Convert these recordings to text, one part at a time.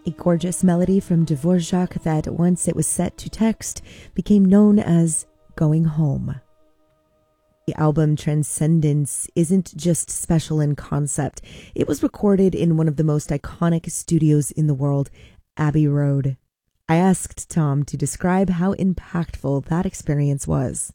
A gorgeous melody from Dvorak that, once it was set to text, became known as Going Home. The album Transcendence isn't just special in concept. It was recorded in one of the most iconic studios in the world, Abbey Road. I asked Tom to describe how impactful that experience was.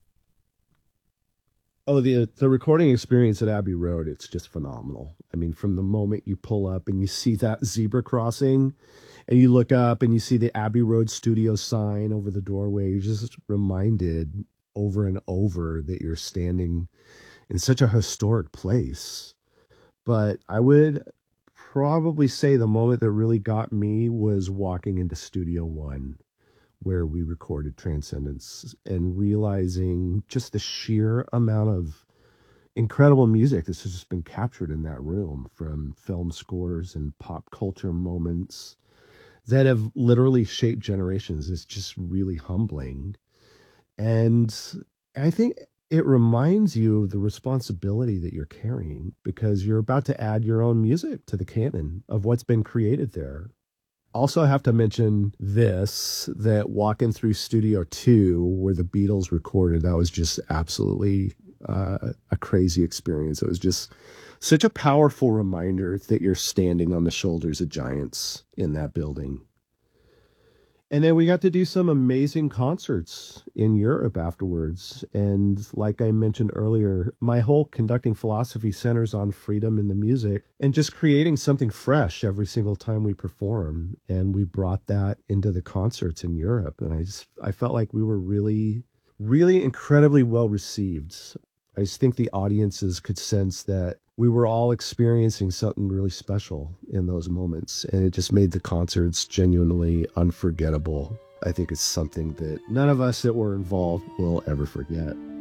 Oh, the recording experience at Abbey Road, it's just phenomenal. I mean, from the moment you pull up and you see that zebra crossing and you look up and you see the Abbey Road studio sign over the doorway, you're just reminded over and over that you're standing in such a historic place. But I would probably say the moment that really got me was walking into Studio One, where we recorded Transcendence, and realizing just the sheer amount of incredible music that's just been captured in that room, from film scores and pop culture moments that have literally shaped generations. It's just really humbling. And I think it reminds you of the responsibility that you're carrying, because you're about to add your own music to the canon of what's been created there. Also, I have to mention this, that walking through Studio 2, where the Beatles recorded, that was just absolutely a crazy experience. It was just such a powerful reminder that you're standing on the shoulders of giants in that building. And then we got to do some amazing concerts in Europe afterwards. And like I mentioned earlier, my whole conducting philosophy centers on freedom in the music and just creating something fresh every single time we perform. And we brought that into the concerts in Europe. And I felt like we were really, really incredibly well received. I just think the audiences could sense that we were all experiencing something really special in those moments, and it just made the concerts genuinely unforgettable. I think it's something that none of us that were involved will ever forget.